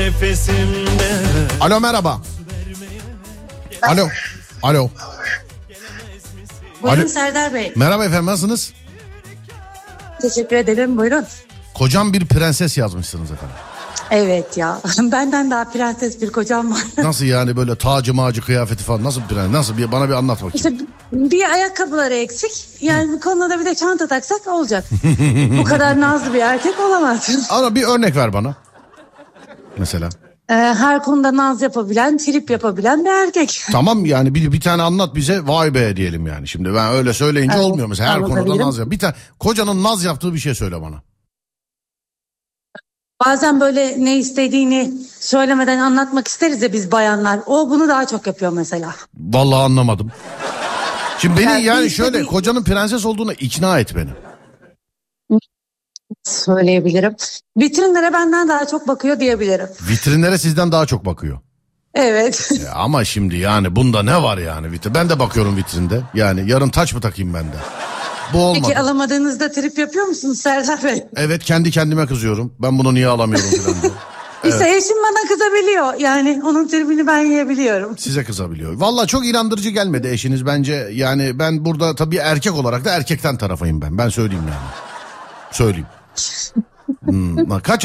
nefesimde. Alo merhaba. Alo. Alo. Buyurun Alo. Serdar Bey. Merhaba efendim, nasılsınız? Teşekkür ederim, buyurun. Kocam bir prenses yazmışsınız efendim. Evet ya, benden daha prenses bir kocam var. Nasıl yani, böyle tacı macı kıyafeti falan, nasıl bir prens? Nasıl, bana bir anlat bakayım. İşte bir ayakkabıları eksik. Yani bu konuda bir de çanta taksak olacak. Bu kadar nazlı bir erkek olamaz. Ama bir örnek ver bana. Mesela. Her konuda naz yapabilen, trip yapabilen bir erkek. Tamam yani bir tane anlat bize, vay be diyelim yani. Şimdi ben öyle söyleyince Evet, olmuyor mesela, her konuda anlatabilirim. naz yap. Bir tane kocanın naz yaptığı bir şey söyle bana. Bazen böyle ne istediğini söylemeden anlatmak isteriz ya biz bayanlar. O bunu daha çok yapıyor mesela. Vallahi anlamadım. Şimdi beni yani bir şöyle, istediği- kocanın prenses olduğuna ikna et beni. Söyleyebilirim. Vitrinlere benden daha çok bakıyor diyebilirim. Vitrinlere sizden daha çok bakıyor. Evet. Ama şimdi yani bunda ne var yani vitrin? Ben de bakıyorum vitrinde. Yani yarın taç mı takayım ben de? Bu olmadı. Peki alamadığınızda trip yapıyor musunuz Serdar Bey? Evet, kendi kendime kızıyorum. Ben bunu niye alamıyorum falan diye. İşte eşim bana kızabiliyor. Yani onun tribini ben yiyebiliyorum. Size kızabiliyor. Vallahi çok inandırıcı gelmedi eşiniz bence. Yani ben burada tabii erkek olarak da erkekten tarafayım ben. Ben söyleyeyim yani. Söyleyeyim. Kaç